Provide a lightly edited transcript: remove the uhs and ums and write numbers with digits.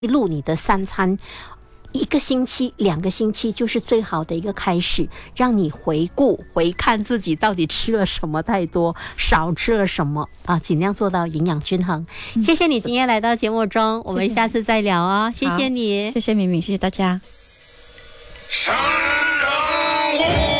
录你的3餐。1个星期、2个星期就是最好的一个开始，让你回看自己到底吃了什么太多，少吃了什么啊，尽量做到营养均衡。谢谢你今天来到节目中，我们下次再聊啊，谢谢你， 谢谢敏敏，谢谢大家。 山人